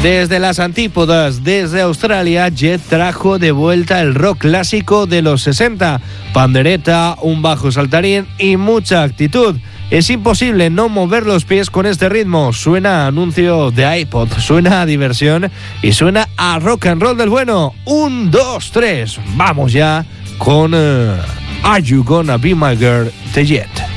Desde las antípodas, desde Australia, Jet trajo de vuelta el rock clásico de los 60. Pandereta, un bajo saltarín y mucha actitud. Es imposible no mover los pies con este ritmo. Suena a anuncio de iPod, suena a diversión y suena a rock and roll del bueno. 1, 2, 3. Vamos ya con Are You Gonna Be My Girl de Jet.